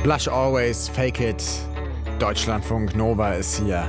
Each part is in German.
Blush always, fake it. Deutschlandfunk Nova ist hier.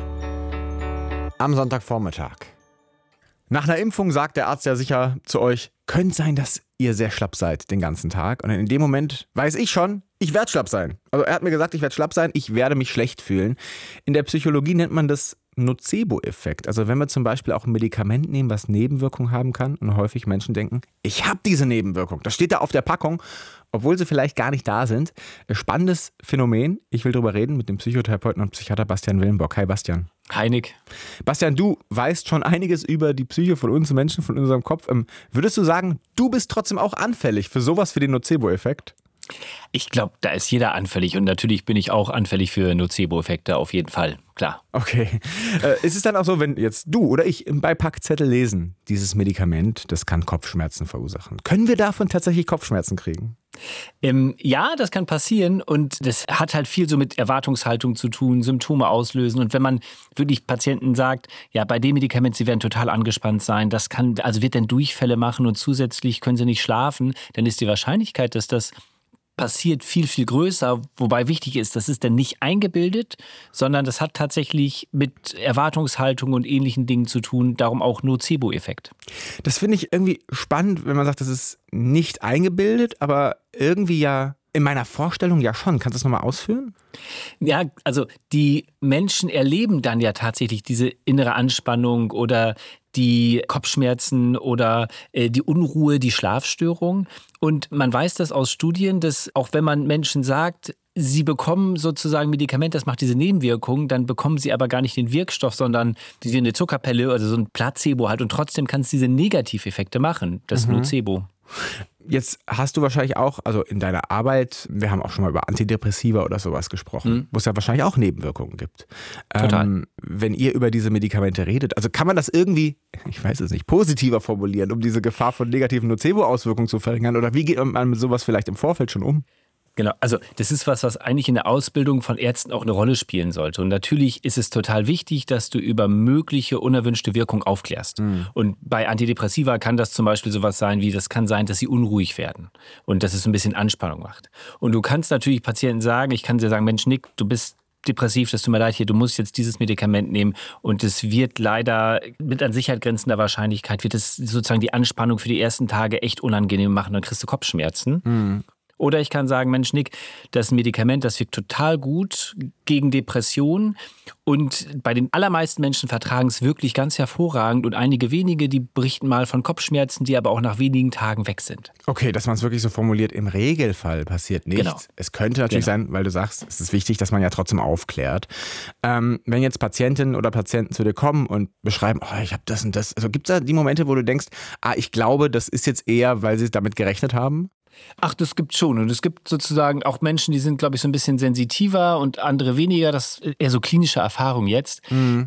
Am Sonntagvormittag. Nach einer Impfung sagt der Arzt ja sicher zu euch, könnte sein, dass ihr sehr schlapp seid den ganzen Tag. Und in dem Moment weiß ich schon, ich werde schlapp sein. Also er hat mir gesagt, ich werde schlapp sein, ich werde mich schlecht fühlen. In der Psychologie nennt man das Nocebo-Effekt. Also wenn wir zum Beispiel auch ein Medikament nehmen, was Nebenwirkungen haben kann und häufig Menschen denken, ich habe diese Nebenwirkung. Das steht da auf der Packung, obwohl sie vielleicht gar nicht da sind. Spannendes Phänomen. Ich will drüber reden mit dem Psychotherapeuten und Psychiater Bastian Willenbock. Hi Bastian. Hi Nick. Bastian, du weißt schon einiges über die Psyche von uns Menschen, von unserem Kopf. Würdest du sagen, du bist trotzdem auch anfällig für sowas wie den Nocebo-Effekt? Ich glaube, da ist jeder anfällig und natürlich bin ich auch anfällig für Nocebo-Effekte, auf jeden Fall, klar. Okay. Ist es dann auch so, wenn jetzt du oder ich im Beipackzettel lesen, dieses Medikament, das kann Kopfschmerzen verursachen. Können wir davon tatsächlich Kopfschmerzen kriegen? Ja, das kann passieren und das hat halt viel so mit Erwartungshaltung zu tun, Symptome auslösen und wenn man wirklich Patienten sagt, ja, bei dem Medikament, sie werden total angespannt sein, das kann, also wird dann Durchfälle machen und zusätzlich können sie nicht schlafen, dann ist die Wahrscheinlichkeit, dass das passiert viel, viel größer, wobei wichtig ist, das ist dann nicht eingebildet, sondern das hat tatsächlich mit Erwartungshaltung und ähnlichen Dingen zu tun, darum auch Nocebo-Effekt. Das finde ich irgendwie spannend, wenn man sagt, das ist nicht eingebildet, aber irgendwie ja in meiner Vorstellung ja schon. Kannst du das nochmal ausführen? Ja, also die Menschen erleben dann ja tatsächlich diese innere Anspannung oder die Kopfschmerzen oder die Unruhe, die Schlafstörung. Und man weiß das aus Studien, dass auch wenn man Menschen sagt, sie bekommen sozusagen Medikament, das macht diese Nebenwirkungen, dann bekommen sie aber gar nicht den Wirkstoff, sondern wie eine Zuckerpille oder so ein Placebo halt. Und trotzdem kann es diese Negativeffekte machen, das Nocebo. Jetzt hast du wahrscheinlich auch, also in deiner Arbeit, wir haben auch schon mal über Antidepressiva oder sowas gesprochen, wo es ja wahrscheinlich auch Nebenwirkungen gibt. Total. Wenn ihr über diese Medikamente redet, also kann man das irgendwie, ich weiß es nicht, positiver formulieren, um diese Gefahr von negativen Nocebo-Auswirkungen zu verringern? Oder wie geht man mit sowas vielleicht im Vorfeld schon um? Genau, also das ist was eigentlich in der Ausbildung von Ärzten auch eine Rolle spielen sollte. Und natürlich ist es total wichtig, dass du über mögliche unerwünschte Wirkung aufklärst. Und bei Antidepressiva kann das zum Beispiel sowas sein wie, das kann sein, dass sie unruhig werden und dass es ein bisschen Anspannung macht. Und du kannst natürlich Patienten sagen, ich kann dir sagen, Mensch Nick, du bist depressiv, das tut mir leid hier, du musst jetzt dieses Medikament nehmen und es wird leider mit an Sicherheit grenzender Wahrscheinlichkeit, wird es sozusagen die Anspannung für die ersten Tage echt unangenehm machen, dann kriegst du Kopfschmerzen. Oder ich kann sagen, Mensch Nick, das Medikament, das wirkt total gut gegen Depressionen und bei den allermeisten Menschen vertragen es wirklich ganz hervorragend und einige wenige, die berichten mal von Kopfschmerzen, die aber auch nach wenigen Tagen weg sind. Okay, dass man es wirklich so formuliert, im Regelfall passiert nichts. Genau. Es könnte natürlich sein, weil du sagst, es ist wichtig, dass man ja trotzdem aufklärt. Wenn jetzt Patientinnen oder Patienten zu dir kommen und beschreiben, oh, ich habe das und das, also gibt es da die Momente, wo du denkst, ich glaube, das ist jetzt eher, weil sie damit gerechnet haben? Ach, das gibt schon. Und es gibt sozusagen auch Menschen, die sind, glaube ich, so ein bisschen sensitiver und andere weniger. Das ist eher so klinische Erfahrung jetzt.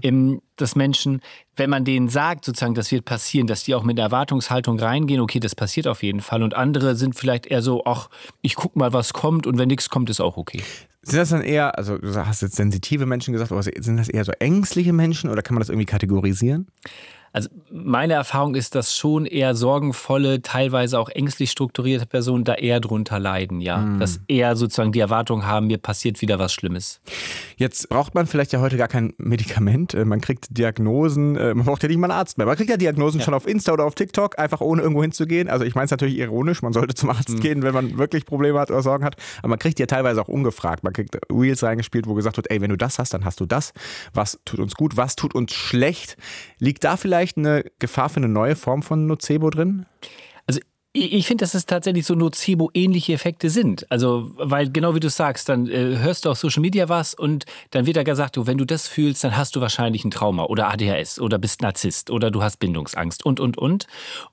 Dass Menschen, wenn man denen sagt, sozusagen, das wird passieren, dass die auch mit der Erwartungshaltung reingehen, okay, das passiert auf jeden Fall. Und andere sind vielleicht eher so, ach, ich guck mal, was kommt und wenn nichts kommt, ist auch okay. Sind das dann eher, also du hast jetzt sensitive Menschen gesagt, aber sind das eher so ängstliche Menschen oder kann man das irgendwie kategorisieren? Also meine Erfahrung ist, dass schon eher sorgenvolle, teilweise auch ängstlich strukturierte Personen da eher drunter leiden, ja. Dass eher sozusagen die Erwartung haben, mir passiert wieder was Schlimmes. Jetzt braucht man vielleicht ja heute gar kein Medikament. Man kriegt Diagnosen, man braucht ja nicht mal einen Arzt mehr. Man kriegt ja Diagnosen schon auf Insta oder auf TikTok, einfach ohne irgendwo hinzugehen. Also ich meine es natürlich ironisch, man sollte zum Arzt gehen, wenn man wirklich Probleme hat oder Sorgen hat. Aber man kriegt ja teilweise auch ungefragt. Man kriegt Reels reingespielt, wo gesagt wird, ey, wenn du das hast, dann hast du das. Was tut uns gut, was tut uns schlecht? Liegt da vielleicht eine Gefahr für eine neue Form von Nocebo drin? Also ich finde, dass es tatsächlich so Nocebo-ähnliche Effekte sind. Also, weil genau wie du sagst, dann hörst du auf Social Media was und dann wird da gesagt, wenn du das fühlst, dann hast du wahrscheinlich ein Trauma oder ADHS oder bist Narzisst oder du hast Bindungsangst und. Und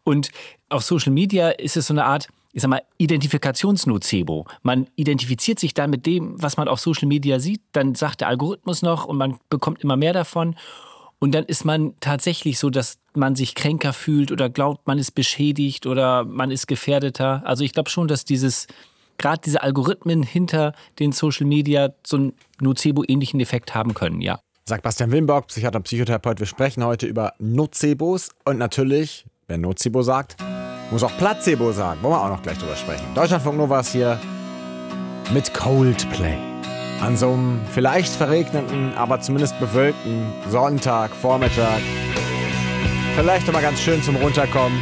auf Social Media ist es so eine Art, ich sag mal, Identifikationsnocebo. Man identifiziert sich dann mit dem, was man auf Social Media sieht, dann sagt der Algorithmus noch und man bekommt immer mehr davon. Und dann ist man tatsächlich so, dass man sich kränker fühlt oder glaubt, man ist beschädigt oder man ist gefährdeter. Also ich glaube schon, dass gerade diese Algorithmen hinter den Social Media so einen Nocebo-ähnlichen Effekt haben können, ja. Sagt Bastian Willenbock, Psychiater und Psychotherapeut. Wir sprechen heute über Nocebos und natürlich, wer Nocebo sagt, muss auch Placebo sagen. Wollen wir auch noch gleich drüber sprechen. Deutschlandfunk Nova ist hier. mit Coldplay. An so einem vielleicht verregneten, aber zumindest bewölkten Sonntagvormittag. Vielleicht nochmal ganz schön zum Runterkommen.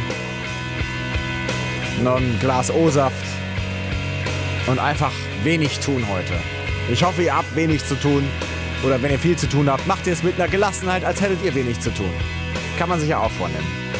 Noch ein Glas O-Saft. Und einfach wenig tun heute. Ich hoffe, ihr habt wenig zu tun. Oder wenn ihr viel zu tun habt, macht ihr es mit einer Gelassenheit, als hättet ihr wenig zu tun. Kann man sich ja auch vornehmen.